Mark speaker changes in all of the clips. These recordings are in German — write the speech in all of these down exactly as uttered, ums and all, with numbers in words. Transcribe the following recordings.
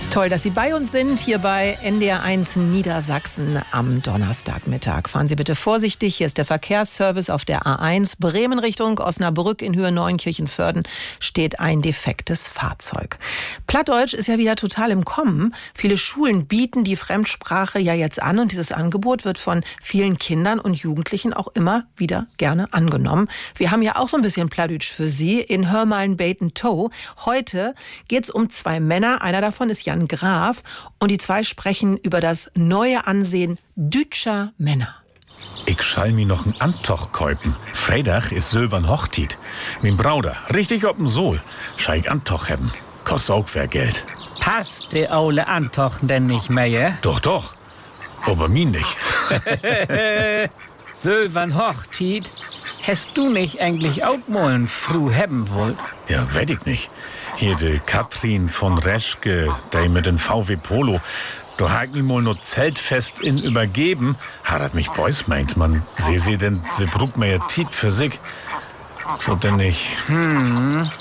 Speaker 1: Toll, dass Sie bei uns sind, hier bei N D R eins Niedersachsen am Donnerstagmittag. Fahren Sie bitte vorsichtig, hier ist der Verkehrsservice auf der A eins. Bremen Richtung Osnabrück in Höhe Neunkirchen-Vörden steht ein defektes Fahrzeug. Plattdeutsch ist ja wieder total im Kommen. Viele Schulen bieten die Fremdsprache ja jetzt an und dieses Angebot wird von vielen Kindern und Jugendlichen auch immer wieder gerne angenommen. Wir haben ja auch so ein bisschen Plattdeutsch für Sie in Hör mal 'n Beten Toe. Heute geht es um zwei Männer, einer davon ist Jan Graf und die zwei sprechen über das neue Ansehen dütscher Männer.
Speaker 2: Ich schall mi noch n Antoch käupen. Freitag ist Silbern Hochtit. Min Brauder, richtig ob'n Sohl. Schall ich Antoch hebben. Kostet auch wer Geld.
Speaker 3: Passt de Aule Antoch denn nicht mehr?
Speaker 2: Doch, doch. Aber mi nicht.
Speaker 3: Silbern Hochtit? Hast du nicht eigentlich auch mal n Fru hebben wollt?
Speaker 2: Ja, weet ich nicht. Hier de Katrin von Reschke, der mit den V W Polo. Da hab ich mir mal nur Zeltfest in übergeben. Hat dat mich Boys meint, man. Sie sie denn, sie brugt mir ja Tiet für sich. So denn nicht.
Speaker 3: Hm.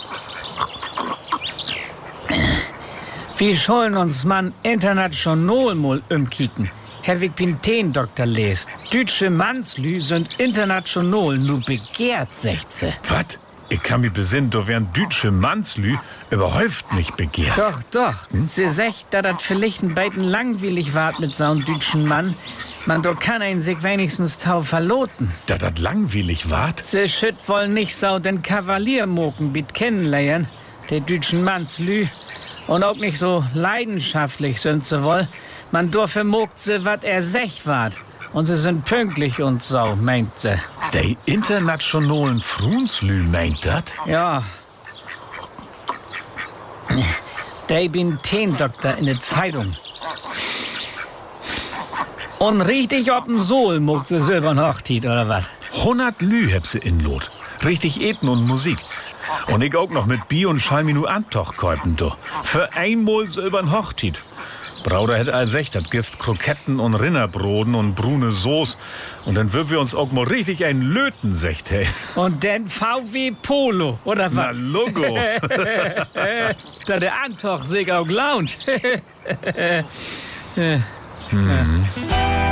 Speaker 3: Wir sollen uns man international mal umkicken. Herr Wigpinten-Doktor lest. Deutsche Mannslü sind international nur begehrt, sagt sie.
Speaker 2: Was? Ich kann mich besinnen, da wären deutsche Mannslü überhäuft nicht begehrt.
Speaker 3: Doch, doch. Hm? Sie sagt, da das vielleicht ein beiden langweilig wart mit so einem deutschen Mann, man, da kann ein sich wenigstens tau verloten.
Speaker 2: Da das langweilig wart?
Speaker 3: Sie schütt wohl nicht so den Kavaliermoken bit kennenlernen, der deutschen Mannslü. Und auch nicht so leidenschaftlich sind sie wohl. Man dürfe mogt sie, wat er sech wart. Und sie sind pünktlich und so, meint sie.
Speaker 2: Der internationalen Frunslü meint dat?
Speaker 3: Ja. Der bin Teendoktor in der Zeitung. Und richtig ob'n Sohl mogt sie Silbern Hochtit, oder wat?
Speaker 2: Hundert Lü heb sie in Lot. Richtig Eten und Musik. Und ich auch noch mit Bier und Schalminu Antoch käupen, do. Für einmal Silbern Hochtit. Brauder hätt all sech dat Gift Kroketten und Rinnerbroden und brune Soße. Und dann würden wir uns auch mal richtig ein Löten, secht, hey.
Speaker 3: Und dann V W Polo, oder was?
Speaker 2: Na, Logo.
Speaker 3: Da der Antoch sich auch launt.
Speaker 2: hm.